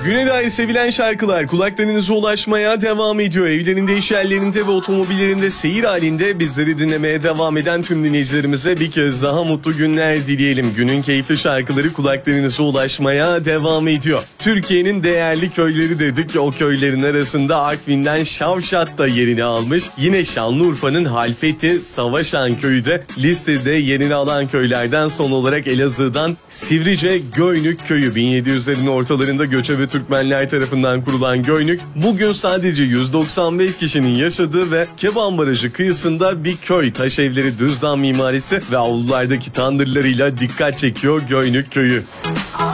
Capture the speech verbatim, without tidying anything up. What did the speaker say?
Güne dair sevilen şarkılar kulaklarınıza ulaşmaya devam ediyor. Evlerinde, iş yerlerinde ve otomobillerinde seyir halinde bizleri dinlemeye devam eden tüm dinleyicilerimize bir kez daha mutlu günler dileyelim. Günün keyifli şarkıları kulaklarınıza ulaşmaya devam ediyor. Türkiye'nin değerli köyleri dedik. O köylerin arasında Artvin'den Şavşat da yerini almış. Yine Şanlıurfa'nın Halfeti, Savaşan köyü de listede yerini alan köylerden. Son olarak Elazığ'dan Sivrice Göynük köyü. bin yedi yüzlerin ortalarında göçebe Türkmenler tarafından kurulan Göynük, bugün sadece yüz doksan beş kişinin yaşadığı ve Keban Barajı kıyısında bir köy. Taş evleri, düzdam mimarisi ve avlulardaki tandırlarıyla dikkat çekiyor Göynük köyü.